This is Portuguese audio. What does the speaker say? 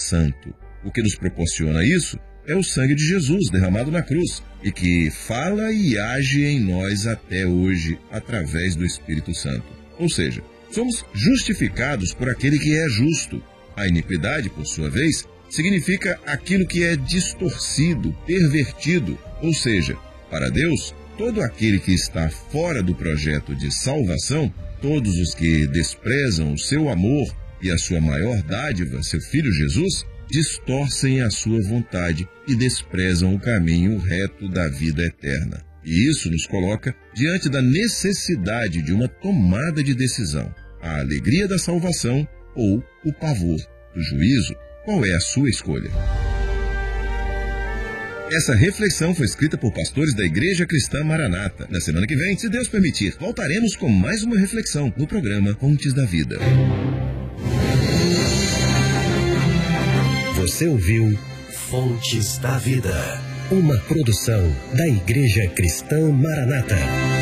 santo. O que nos proporciona isso é o sangue de Jesus derramado na cruz e que fala e age em nós até hoje através do Espírito Santo. Ou seja, somos justificados por aquele que é justo. A iniquidade, por sua vez, significa aquilo que é distorcido, pervertido, ou seja, para Deus, todo aquele que está fora do projeto de salvação, todos os que desprezam o seu amor e a sua maior dádiva, seu Filho Jesus, distorcem a sua vontade e desprezam o caminho reto da vida eterna. E isso nos coloca diante da necessidade de uma tomada de decisão. A alegria da salvação ou o pavor do juízo. Qual é a sua escolha? Essa reflexão foi escrita por pastores da Igreja Cristã Maranata. Na semana que vem, se Deus permitir, voltaremos com mais uma reflexão no programa Fontes da Vida. Você ouviu Fontes da Vida, uma produção da Igreja Cristã Maranata.